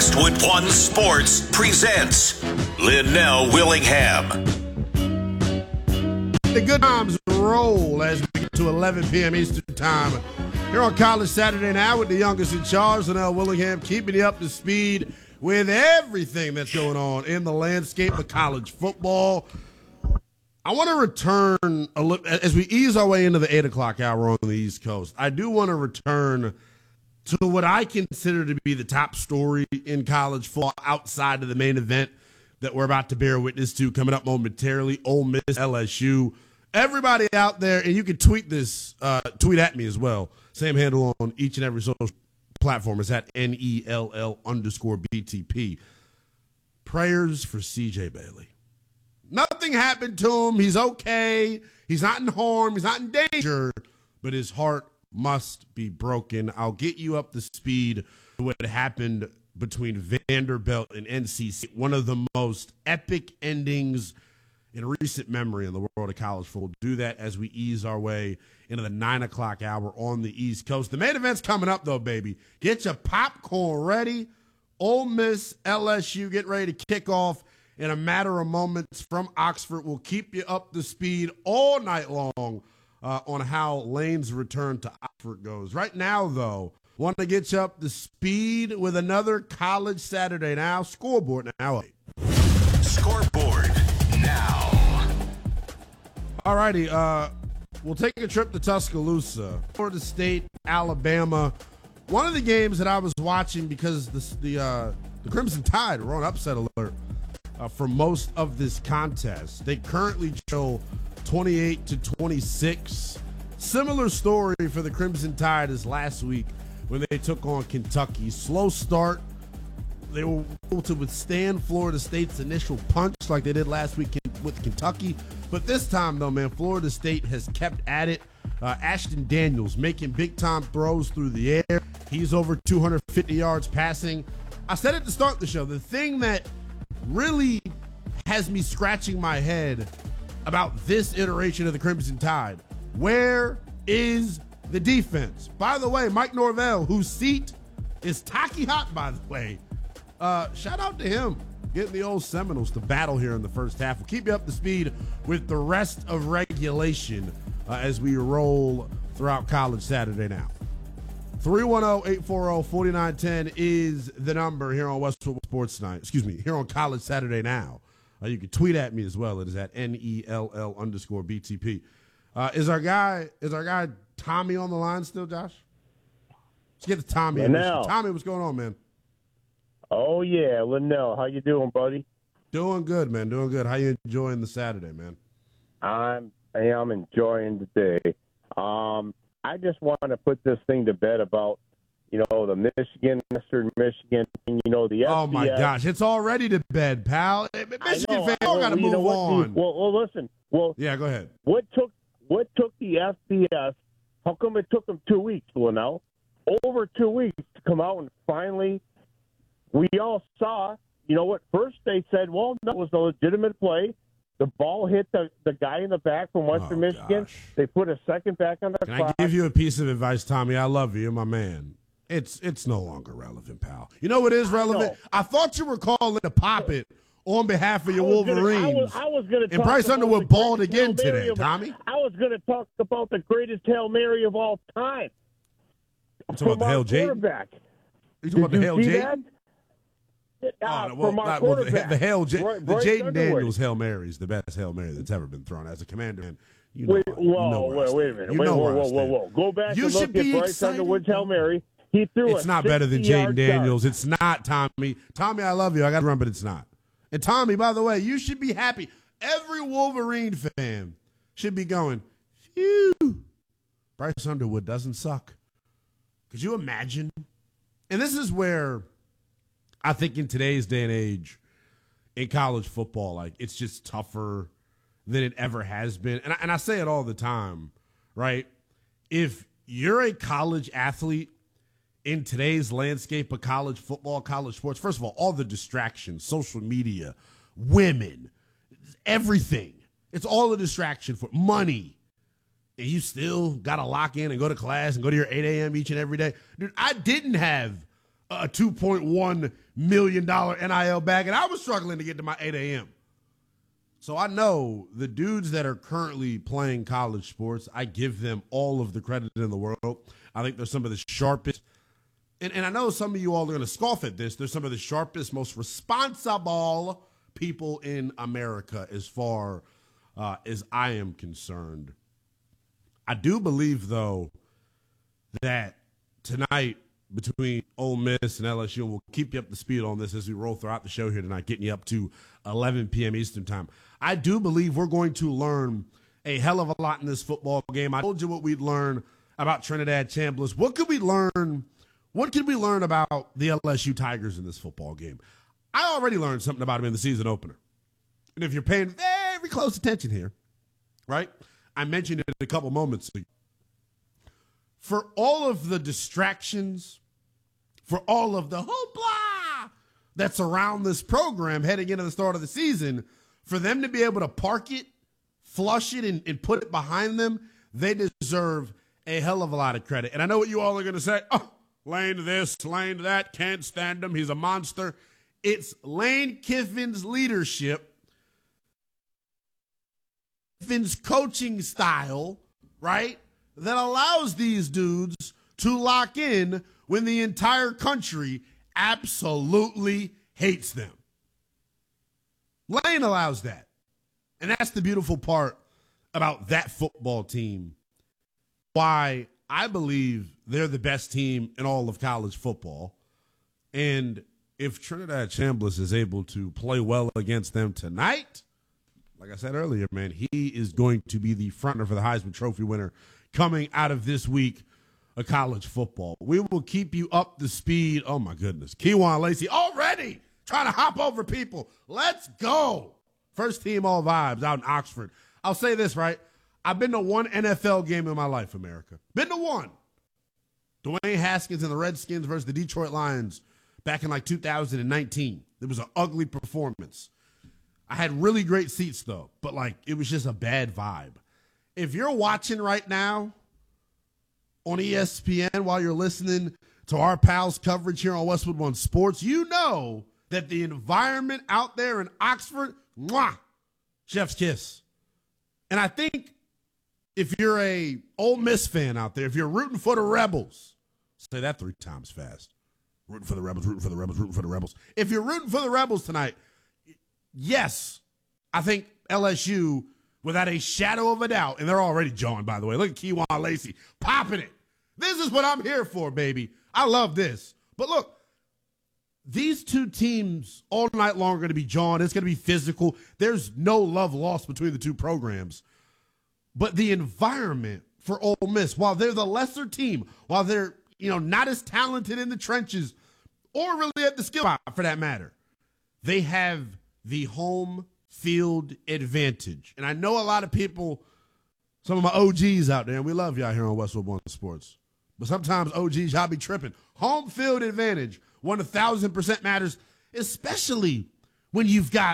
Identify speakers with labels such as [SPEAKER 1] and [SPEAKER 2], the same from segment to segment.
[SPEAKER 1] Westwood One Sports presents Linnell Willingham.
[SPEAKER 2] The good times roll as we get to 11 p.m. Eastern Time. Here on College Saturday Now with the youngest in charge, Linnell Willingham, keeping you up to speed with everything that's going on in the landscape of college football. I want to return a little as we ease our way into the 8 o'clock hour on the East Coast. I do want to return to what I consider to be the top story in college football outside of the main event that we're about to bear witness to coming up momentarily. Ole Miss, LSU. Everybody out there, and you can tweet this, tweet at me as well. Same handle on each and every social platform is at NELL_BTP. Prayers for CJ Bailey. Nothing happened to him. He's okay. He's not in harm. He's not in danger, but his heart must be broken. I'll get you up to speed with what happened between Vanderbilt and NC State. One of the most epic endings in recent memory in the world of college football. We'll do that as we ease our way into the 9 o'clock hour on the East Coast. The main event's coming up, though, baby. Get your popcorn ready. Ole Miss, LSU, get ready to kick off in a matter of moments from Oxford. We'll keep you up to speed all night long on how Lane's return to Oxford goes. Right now, though, want to get you up to speed with another College Saturday Now scoreboard now.
[SPEAKER 1] Scoreboard now.
[SPEAKER 2] All righty, we'll take a trip to Tuscaloosa, Florida State, Alabama. One of the games that I was watching because the Crimson Tide were on upset alert for most of this contest. They currently trail 28-26. Similar story for the Crimson Tide as last week when they took on Kentucky. Slow start. They were able to withstand Florida State's initial punch like they did last week with Kentucky. But this time, though, man, Florida State has kept at it. Ashton Daniels making big-time throws through the air. He's over 250 yards passing. I said it to start the show. The thing that really has me scratching my head about this iteration of the Crimson Tide, where is the defense? By the way, Mike Norvell, whose seat is tacky hot, by the way, shout out to him getting the old Seminoles to battle here in the first half. We'll keep you up to speed with the rest of regulation as we roll throughout College Saturday Now. 310-840-4910 is the number here on Westwood Sports Night. Excuse me, here on College Saturday Now. You can tweet at me as well. It is at NELL_BTP. Is our guy Tommy on the line still, Josh? Let's get to Tommy. Tommy, what's going on, man?
[SPEAKER 3] Oh, yeah, Linnell. How you doing, buddy?
[SPEAKER 2] Doing good, man. Doing good. How you enjoying the Saturday, man?
[SPEAKER 3] I am enjoying the day. I just want to put this thing to bed about, the Michigan, Western Michigan, the FBS.
[SPEAKER 2] Oh, my gosh. It's already to bed, pal. Michigan fans got to move on.
[SPEAKER 3] Well, listen. Well,
[SPEAKER 2] yeah, go ahead.
[SPEAKER 3] What took the FBS, how come it took them 2 weeks, Linnell? Over 2 weeks to come out and finally – we all saw, first they said, well, no, it was a legitimate play. The ball hit the guy in the back from Western Michigan.
[SPEAKER 2] Gosh.
[SPEAKER 3] They put a second back on the clock.
[SPEAKER 2] Can I give you a piece of advice, Tommy? I love you. You're my man. It's no longer relevant, pal. You know what is relevant? I thought you were calling to pop it on behalf of your Wolverines.
[SPEAKER 3] I was going to
[SPEAKER 2] and Bryce Underwood balled again today, Tommy.
[SPEAKER 3] I was going to talk about the greatest Hail Mary of all time.
[SPEAKER 2] I'm talking about the Hail Jaden? You talking about the Hail Jaden?
[SPEAKER 3] The Hail
[SPEAKER 2] the Jaden Daniels Hail Mary is the best Hail Mary that's ever been thrown as a commander. And wait a minute.
[SPEAKER 3] Whoa. Go back and look at Bryce Underwood's Hail Mary. He threw
[SPEAKER 2] It's not better than Jaden Daniels. It's not, Tommy. Tommy, I love you. I got to run, but it's not. And Tommy, by the way, you should be happy. Every Wolverine fan should be going, phew. Bryce Underwood doesn't suck. Could you imagine? And this is where I think in today's day and age in college football, it's just tougher than it ever has been. And I say it all the time, right? If you're a college athlete in today's landscape of college football, college sports, first of all the distractions, social media, women, everything. It's all a distraction for money. And you still got to lock in and go to class and go to your 8 a.m. each and every day. Dude, I didn't have a $2.1 million NIL bag, and I was struggling to get to my 8 a.m. So I know the dudes that are currently playing college sports, I give them all of the credit in the world. I think they're some of the sharpest. And I know some of you all are going to scoff at this. They're some of the sharpest, most responsible people in America as far as I am concerned. I do believe, though, that tonight between Ole Miss and LSU, and we'll keep you up to speed on this as we roll throughout the show here tonight, getting you up to 11 p.m. Eastern time. I do believe we're going to learn a hell of a lot in this football game. I told you what we'd learn about Trinidad Chambliss. What could we learn? What could we learn about the LSU Tigers in this football game? I already learned something about them in the season opener. And if you're paying very close attention here, right, I mentioned it a couple moments ago. For all of the distractions, for all of the hoopla that's around this program heading into the start of the season, for them to be able to park it, flush it, and put it behind them, they deserve a hell of a lot of credit. And I know what you all are going to say. Oh, Lane this, Lane that, can't stand him. He's a monster. It's Lane Kiffin's leadership, Kiffin's coaching style, right, that allows these dudes to lock in when the entire country absolutely hates them. Lane allows that. And that's the beautiful part about that football team. Why I believe they're the best team in all of college football. And if Trinidad Chambliss is able to play well against them tonight, like I said earlier, man, he is going to be the frontrunner for the Heisman Trophy winner coming out of this week of college football. We will keep you up to speed. Oh, my goodness. Kewan Lacey already trying to hop over people. Let's go. First team all vibes out in Oxford. I'll say this, right? I've been to one NFL game in my life, America. Been to one. Dwayne Haskins and the Redskins versus the Detroit Lions back in like 2019. It was an ugly performance. I had really great seats, though, but like it was just a bad vibe. If you're watching right now on ESPN while you're listening to our pals' coverage here on Westwood One Sports, you know that the environment out there in Oxford, mwah, chef's kiss. And I think if you're a Ole Miss fan out there, if you're rooting for the Rebels, say that 3 times fast. Rooting for the Rebels, rooting for the Rebels, rooting for the Rebels. If you're rooting for the Rebels tonight, yes, I think LSU, without a shadow of a doubt, and they're already jawing, by the way. Look at Kewan Lacey popping it. This is what I'm here for, baby. I love this. But look, these two teams all night long are going to be jawing. It's going to be physical. There's no love lost between the two programs. But the environment for Ole Miss, while they're the lesser team, while they're not as talented in the trenches or really at the skill spot for that matter, they have the home field advantage. And I know a lot of people, some of my OGs out there, and we love y'all here on Westwood One Sports, but sometimes OGs, y'all be tripping. Home field advantage, 1,000% matters, especially when you've got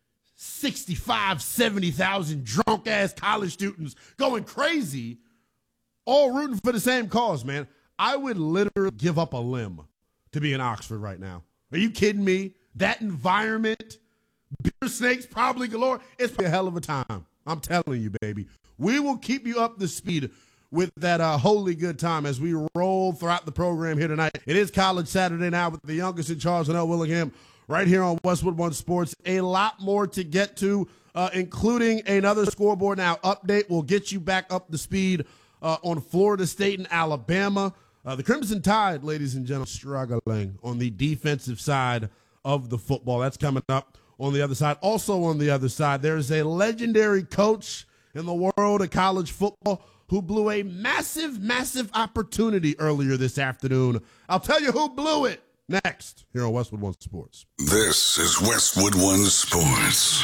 [SPEAKER 2] 65, 70,000 drunk-ass college students going crazy, all rooting for the same cause, man. I would literally give up a limb to be in Oxford right now. Are you kidding me? That environment, beer snakes probably galore. It's a hell of a time. I'm telling you, baby. We will keep you up to speed with that holy good time as we roll throughout the program here tonight. It is College Saturday now with the youngest in Charles and L. Willingham right here on Westwood One Sports. A lot more to get to, including another Scoreboard Now update. We'll get you back up to speed on Florida State and Alabama. The Crimson Tide, ladies and gentlemen, struggling on the defensive side of the football. That's coming up on the other side. Also on the other side, there's a legendary coach in the world of college football who blew a massive, massive opportunity earlier this afternoon. I'll tell you who blew it next here on Westwood One Sports.
[SPEAKER 1] This is Westwood One Sports.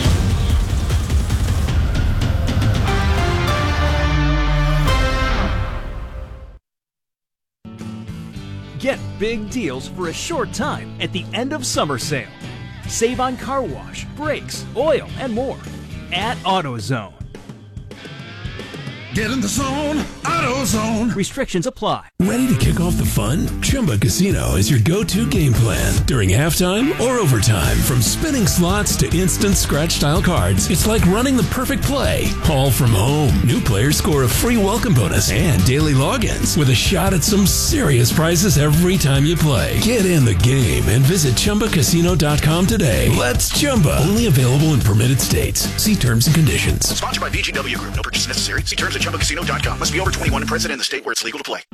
[SPEAKER 4] Get big deals for a short time at the end of summer sale. Save on car wash, brakes, oil, and more at AutoZone.
[SPEAKER 1] Get in the zone, AutoZone.
[SPEAKER 4] Restrictions apply.
[SPEAKER 5] Ready to kick off the fun? Chumba Casino is your go-to game plan. During halftime or overtime, from spinning slots to instant scratch-style cards, it's like running the perfect play, all from home. New players score a free welcome bonus and daily logins with a shot at some serious prizes every time you play. Get in the game and visit ChumbaCasino.com today. Let's Chumba. Only available in permitted states. See terms and conditions.
[SPEAKER 6] Sponsored by VGW Group. No purchase necessary. See terms at ChumbaCasino.com. Must be over 21 and present in the state where it's legal to play.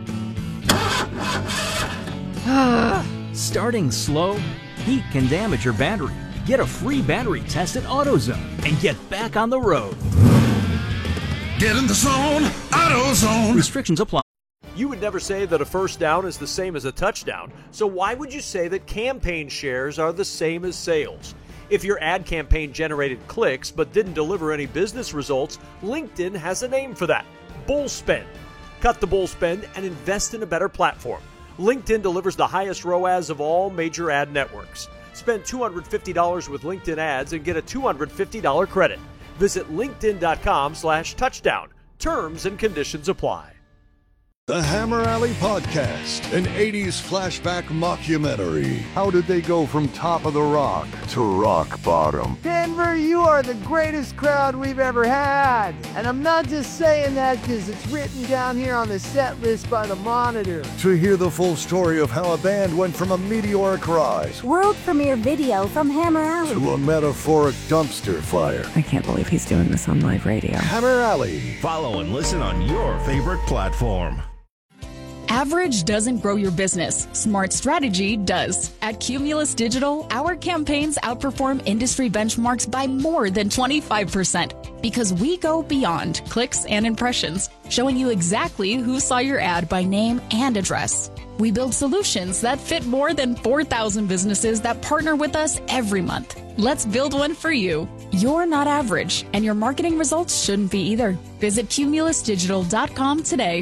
[SPEAKER 4] Starting slow? Heat can damage your battery. Get a free battery test at AutoZone and get back on the road.
[SPEAKER 1] Get in the zone, AutoZone.
[SPEAKER 4] Restrictions apply.
[SPEAKER 7] You would never say that a first down is the same as a touchdown, so why would you say that campaign shares are the same as sales? If your ad campaign generated clicks but didn't deliver any business results, LinkedIn has a name for that: bull spend. Cut the bull spend and invest in a better platform. LinkedIn delivers the highest ROAS of all major ad networks. Spend $250 with LinkedIn ads and get a $250 credit. Visit linkedin.com/touchdown. Terms and conditions apply.
[SPEAKER 8] The Hammer Alley Podcast, an 80s flashback mockumentary. How did they go from top of the rock to rock bottom?
[SPEAKER 9] Denver, you are the greatest crowd we've ever had. And I'm not just saying that because it's written down here on the set list by the Monitor.
[SPEAKER 8] To hear the full story of how a band went from a meteoric rise,
[SPEAKER 10] world premiere video from Hammer Alley,
[SPEAKER 8] to a metaphoric dumpster fire.
[SPEAKER 11] I can't believe he's doing this on live radio.
[SPEAKER 8] Hammer Alley.
[SPEAKER 12] Follow and listen on your favorite platform.
[SPEAKER 13] Average doesn't grow your business. Smart strategy does. At Cumulus Digital, our campaigns outperform industry benchmarks by more than 25% because we go beyond clicks and impressions, showing you exactly who saw your ad by name and address. We build solutions that fit more than 4,000 businesses that partner with us every month. Let's build one for you. You're not average, and your marketing results shouldn't be either. Visit cumulusdigital.com today.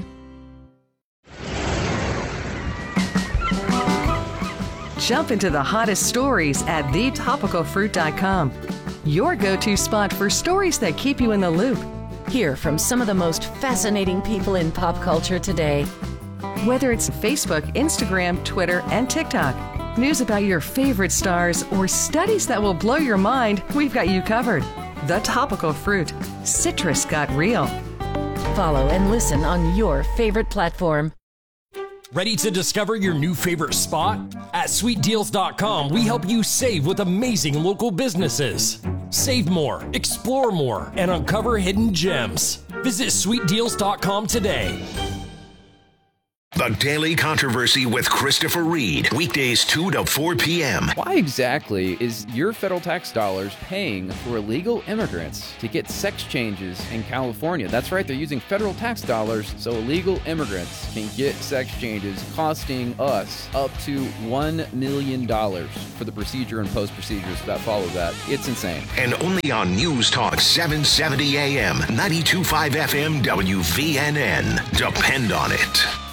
[SPEAKER 11] Jump into the hottest stories at thetopicalfruit.com. Your go-to spot for stories that keep you in the loop.
[SPEAKER 14] Hear from some of the most fascinating people in pop culture today.
[SPEAKER 11] Whether it's Facebook, Instagram, Twitter, and TikTok, news about your favorite stars, or studies that will blow your mind, we've got you covered. The Topical Fruit. Citrus got real.
[SPEAKER 14] Follow and listen on your favorite platform.
[SPEAKER 15] Ready to discover your new favorite spot? At sweetdeals.com, we help you save with amazing local businesses. Save more, explore more, and uncover hidden gems. Visit sweetdeals.com today.
[SPEAKER 6] The Daily Controversy with Christopher Reed, weekdays 2 to 4 p.m.
[SPEAKER 16] Why exactly is your federal tax dollars paying for illegal immigrants to get sex changes in California? That's right, they're using federal tax dollars so illegal immigrants can get sex changes, costing us up to $1 million for the procedure and post-procedures that follow that. It's insane.
[SPEAKER 6] And only on News Talk 770 AM, 92.5 FM, WVNN. Depend on it.